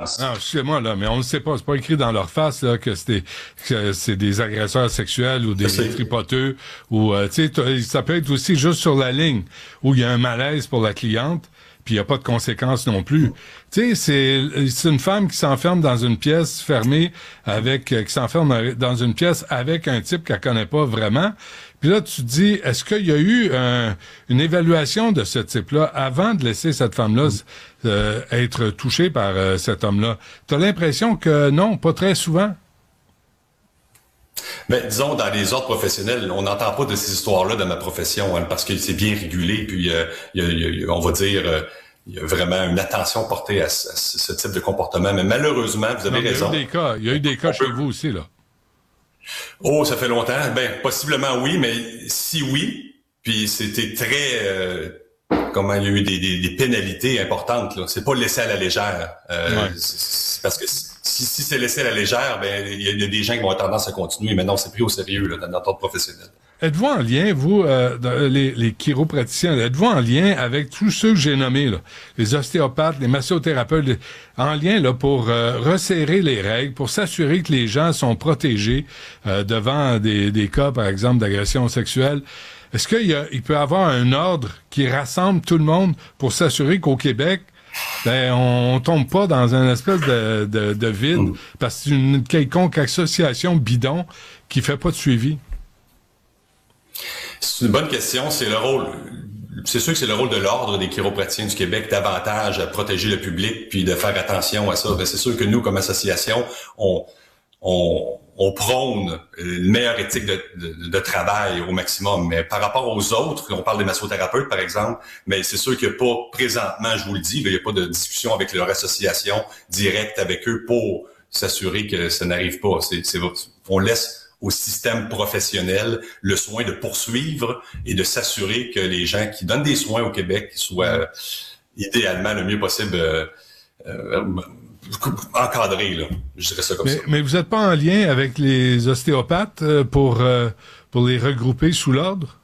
conséquences. Non, excusez-moi, là, mais on ne sait pas. C'est pas écrit dans leur face là, que c'est des agresseurs sexuels ou des tripoteux. Ou tu sais, ça peut être aussi juste sur la ligne où il y a un malaise pour la cliente, puis il n'y a pas de conséquences non plus. Tu sais, c'est une femme qui s'enferme dans une pièce fermée qui s'enferme dans une pièce avec un type qu'elle connaît pas vraiment. Puis là, tu te dis, est-ce qu'il y a eu une évaluation de ce type-là avant de laisser cette femme-là être touchée par cet homme-là? Tu as l'impression que non, pas très souvent? Mais disons, dans les ordres professionnels, on n'entend pas de ces histoires-là dans ma profession, hein, parce que c'est bien régulé, puis on va dire... il y a vraiment une attention portée à ce type de comportement. Mais malheureusement, vous avez raison. Il y a eu des cas chez vous aussi, là. Oh, ça fait longtemps. Ben, possiblement oui, mais si oui, puis c'était très... il y a eu des pénalités importantes, là. C'est pas laissé à la légère. C'est parce que si c'est laissé à la légère, ben il y a des gens qui vont avoir tendance à continuer. Mais non, c'est pris au sérieux là, dans notre ordre professionnel. Êtes-vous en lien, vous, les chiropraticiens, êtes-vous en lien avec tous ceux que j'ai nommés, là, les ostéopathes, les massothérapeutes, en lien là pour resserrer les règles, pour s'assurer que les gens sont protégés devant des cas, par exemple, d'agression sexuelle? Est-ce qu'il peut y avoir un ordre qui rassemble tout le monde pour s'assurer qu'au Québec, on tombe pas dans une espèce de vide parce que c'est une quelconque association bidon qui fait pas de suivi? C'est une bonne question. C'est sûr que c'est le rôle de l'Ordre des chiropraticiens du Québec davantage à protéger le public puis de faire attention à ça. Mais c'est sûr que nous, comme association, on prône une meilleure éthique de travail au maximum. Mais par rapport aux autres, on parle des massothérapeutes, par exemple, mais c'est sûr qu'il n'y a pas, présentement, je vous le dis, il n'y a pas de discussion avec leur association directe avec eux pour s'assurer que ça n'arrive pas. On laisse au système professionnel le soin de poursuivre et de s'assurer que les gens qui donnent des soins au Québec soient idéalement le mieux possible encadrés, là. Je dirais ça comme ça. Mais vous n'êtes pas en lien avec les ostéopathes pour les regrouper sous l'ordre?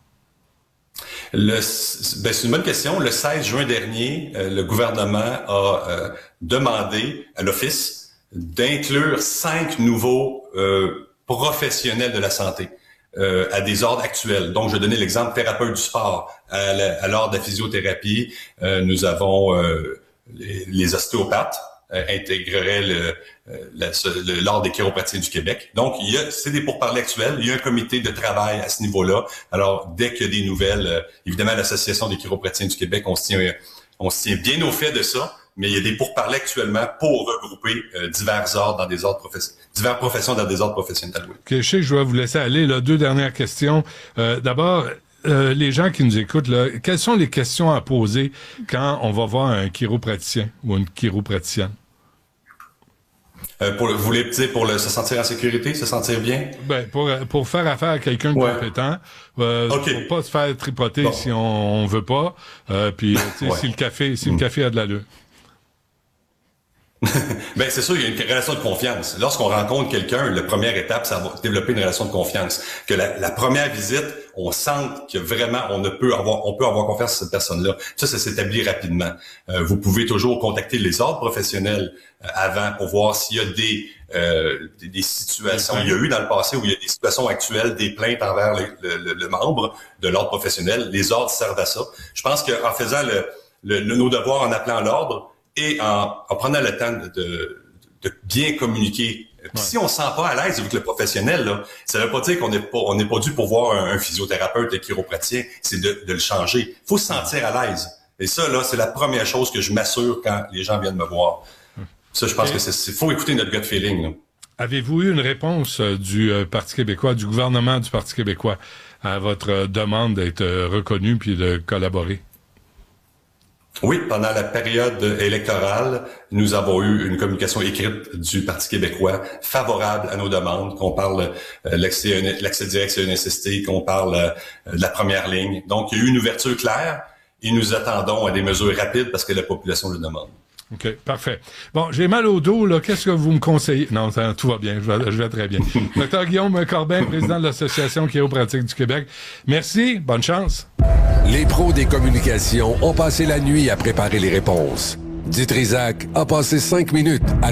C'est une bonne question. Le 16 juin dernier, le gouvernement a demandé à l'Office d'inclure 5 nouveaux professionnels de la santé à des ordres actuels. Donc, je donnais l'exemple thérapeute du sport à l'ordre de la physiothérapie. Nous avons les ostéopathes intégrerait l'ordre des chiropraticiens du Québec. Donc, c'est des pourparlers actuels. Il y a un comité de travail à ce niveau-là. Alors, dès qu'il y a des nouvelles, évidemment, l'Association des chiropraticiens du Québec, on se tient bien au fait de ça. Mais il y a des pourparlers actuellement pour regrouper divers professions dans des ordres professionnels. Oui. Okay, je sais que je vais vous laisser aller. Là, 2 dernières questions. D'abord, les gens qui nous écoutent, là, quelles sont les questions à poser quand on va voir un chiropraticien ou une chiropraticienne? Vous voulez dire pour se sentir en sécurité, se sentir bien? Ben, pour faire affaire à quelqu'un de compétent, pour pas se faire tripoter si on veut pas, puis si le café a de l'allure. Ben c'est sûr, il y a une relation de confiance. Lorsqu'on rencontre quelqu'un, la première étape, ça va développer une relation de confiance. Que la première visite, on sent que vraiment on peut avoir confiance en cette personne-là. Ça s'établit rapidement. Vous pouvez toujours contacter les ordres professionnels avant pour voir s'il y a des situations. Il y a eu dans le passé où il y a des situations actuelles, des plaintes envers le membre de l'ordre professionnel. Les ordres servent à ça. Je pense qu'en faisant nos devoirs, en appelant l'ordre, et en prenant le temps de bien communiquer. Si on se sent pas à l'aise avec le professionnel, là, ça veut pas dire qu'on n'est pas dû pour voir un physiothérapeute, un chiropraticien, c'est de le changer. Il faut se sentir à l'aise. Et ça, là, c'est la première chose que je m'assure quand les gens viennent me voir. Ça, je pense que faut écouter notre gut feeling, là. Avez-vous eu une réponse du Parti québécois, du gouvernement du Parti québécois, à votre demande d'être reconnu puis de collaborer? Oui, pendant la période électorale, nous avons eu une communication écrite du Parti québécois favorable à nos demandes, qu'on parle l'accès direct à une SST, qu'on parle de la première ligne. Donc, il y a eu une ouverture claire et nous attendons à des mesures rapides parce que la population le demande. OK, parfait. Bon, j'ai mal au dos, là. Qu'est-ce que vous me conseillez? Non, tout va bien. Je vais très bien. Dr Guillaume Corbin, président de l'Association chiropratique du Québec. Merci. Bonne chance. Les pros des communications ont passé la nuit à préparer les réponses. Dutrisac a passé 5 minutes à